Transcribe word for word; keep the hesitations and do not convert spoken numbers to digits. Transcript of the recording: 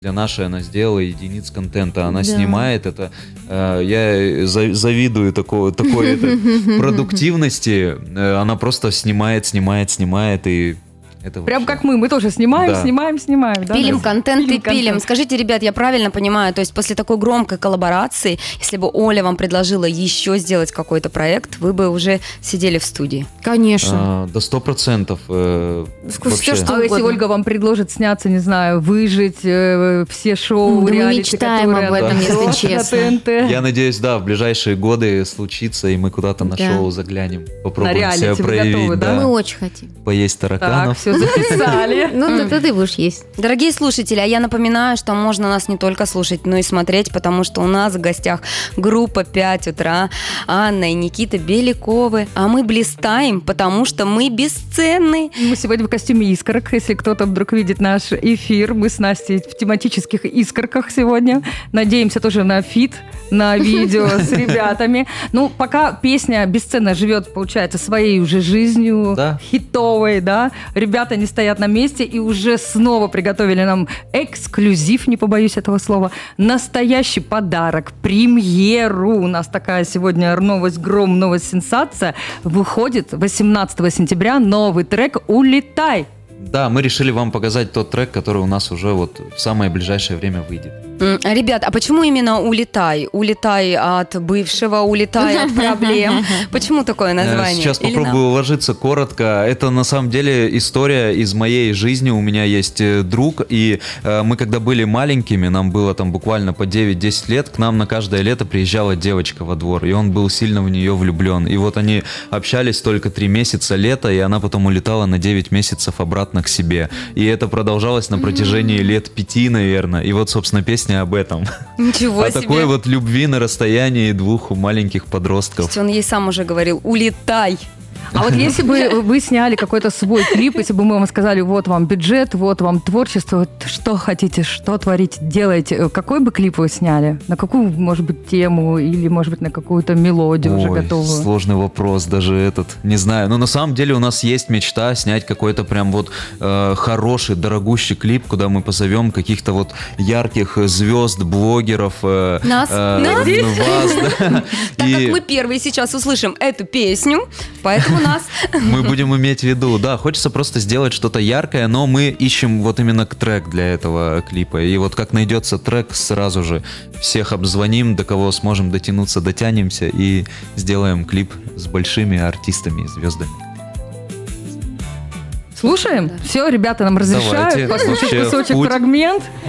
Для нашей она сделала единиц контента, она Да. снимает это. Э, я за- завидую такой, такой это, продуктивности. Э, она просто снимает, снимает, снимает и это Прям вообще- как мы, мы тоже снимаем, Да. снимаем, снимаем. да, Пилим Настя? контент и Пилим контент. пилим. Скажите, ребят, я правильно понимаю, то есть после такой громкой коллаборации, если бы Оля вам предложила еще сделать какой-то проект, вы бы уже сидели в студии? Конечно. А, да сто процентов. э, Вкус- вообще. всё, что- А если угодно. Ольга вам предложит сняться, не знаю, выжить, э, все шоу, Да мы реалити, мечтаем которые об этом, она если ведет честно. на ТНТ. Я надеюсь, да, в ближайшие годы случится, и мы куда-то на Да. шоу заглянем. Попробуем реалити себя вы проявить. готовы, да? Мы очень хотим. Поесть Так, тараканов. все записали. Ну, да, ты будешь есть. Дорогие слушатели, а я напоминаю, что можно нас не только слушать, но и смотреть, потому что у нас в гостях группа «пять утра», Анна и Никита Беляковы, а мы блистаем, потому что мы бесценны. Мы сегодня в костюме искорок. Если кто-то вдруг видит наш эфир, мы с Настей в тематических искорках сегодня. Надеемся тоже на фит, на видео с ребятами. Ну, пока песня «Бесценная» живет, получается, своей уже жизнью, Да. хитовой, да. Ребята не стоят на месте и уже снова приготовили нам эксклюзив, не побоюсь этого слова, настоящий подарок, премьеру. У нас такая сегодня новость, гром, новость, сенсация. Выходит восемнадцатого сентября новый трек «Улетай». Да, мы решили вам показать тот трек, который у нас уже вот в самое ближайшее время выйдет. М, Ребят, а почему именно «Улетай»? Улетай от бывшего, улетай от проблем. Почему такое Э, название? Сейчас Или попробую уложиться коротко. Это на самом деле история из моей жизни. У меня есть э, друг, и э, мы когда были маленькими, нам было там буквально по девять-десять лет, к нам на каждое лето приезжала девочка во двор, и он был сильно в нее влюблен. И вот они общались только три месяца лета, и она потом улетала на девять месяцев обратно к себе. И это продолжалось на протяжении лет пяти, наверное. И вот, собственно, песня об этом. Ничего О себе. такой вот любви на расстоянии двух маленьких То подростков. есть он ей сам уже говорил «Улетай». А вот если бы вы сняли какой-то свой клип, если бы мы вам сказали, вот вам бюджет, вот вам творчество, вот что хотите, что творите, делаете, какой бы клип вы сняли? На какую, может быть, тему или, может быть, на какую-то мелодию уже Ой, готовую? сложный вопрос, даже этот, не знаю. Но на самом деле у нас есть мечта снять какой-то прям вот э, хороший, дорогущий клип, куда мы позовем каких-то вот ярких звезд, блогеров. э, Нас? э, Нас? вас, да. Так И как мы первые сейчас услышим эту песню, поэтому нас... мы будем иметь в виду, да, хочется просто сделать что-то яркое, но мы ищем вот именно трек для этого клипа. И вот как найдется трек, сразу же всех обзвоним, до кого сможем дотянуться, дотянемся и сделаем клип с большими артистами и звездами. Слушаем? Да. Все, ребята нам разрешают Давайте. послушать Вообще, кусочек, путь. фрагмент.